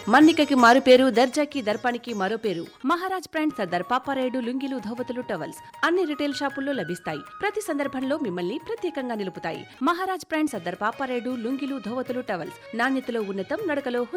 మన్నికకి మారు పేరు, దర్జాకి దర్పానికి మరో పేరు. మహారాజ్ బ్రాండ్ సర్దార్ పాపారాయుడు లుంగీలు, ధోవతులు, టవల్స్ అన్ని రిటైల్ షాపుల్లో లభిస్తాయి. ప్రతి సందర్భంలో మిమ్మల్ని ప్రత్యేకంగా నిలుపుతాయి. మహారాజ్ బ్రాండ్ సర్దార్ పాపారాయుడు లుంగీలు, ధోవతులు, టవల్స్ నాణ్యతలో ఉన్నతం, నడకలో